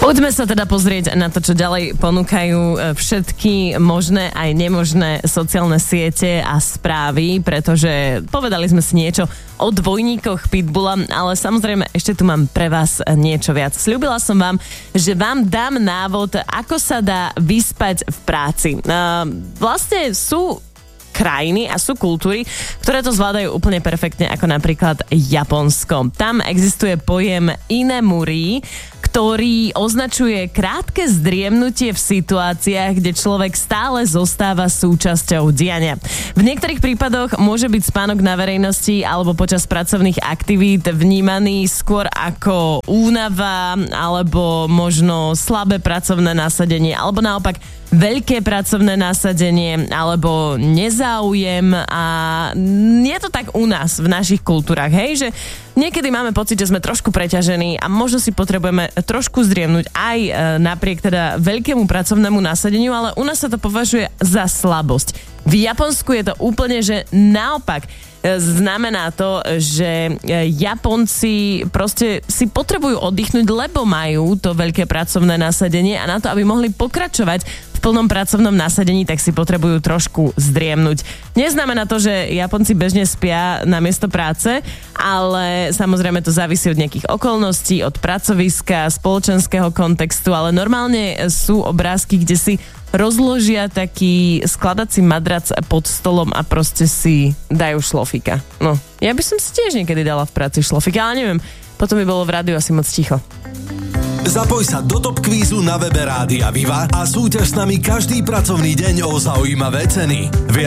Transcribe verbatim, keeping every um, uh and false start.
Poďme sa teda pozrieť na to, čo ďalej ponúkajú všetky možné aj nemožné sociálne siete a správy, pretože povedali sme si niečo o dvojníkoch Pitbulla, ale samozrejme ešte tu mám pre vás niečo viac. Sľúbila som vám, že vám dám návod, ako sa dá vyspať v práci. Vlastne sú krajiny a sú kultúry, ktoré to zvládajú úplne perfektne, ako napríklad Japonsko. Tam existuje pojem inemuri, ktorý označuje krátke zdriemnutie v situáciách, kde človek stále zostáva súčasťou diania. V niektorých prípadoch môže byť spánok na verejnosti alebo počas pracovných aktivít vnímaný skôr ako únava alebo možno slabé pracovné nasadenie alebo naopak veľké pracovné nasadenie alebo nezáujem a je to tak u nás v našich kultúrach, hej, že niekedy máme pocit, že sme trošku preťažení a možno si potrebujeme trošku zdriemnúť aj e, napriek teda veľkému pracovnému nasadeniu, ale u nás sa to považuje za slabosť. V Japonsku je to úplne, že naopak. Znamená to, že Japonci proste si potrebujú oddychnúť, lebo majú to veľké pracovné nasadenie a na to, aby mohli pokračovať v plnom pracovnom nasadení, tak si potrebujú trošku zdriemnúť. Neznamená to, že Japonci bežne spia namiesto práce, ale samozrejme to závisí od nejakých okolností, od pracoviska, spoločenského kontextu, ale normálne sú obrázky, kde si rozložia taký skladací madrac pod stolom a proste si dajú šlofika. No, ja by som si tiež niekedy dala v práci šlofika, ale neviem, potom by bolo v rádiu asi moc ticho. Zapoj sa do Top Kvízu na webe Rádia Viva a súťaž s nami každý pracovný deň o zaujímavé ceny.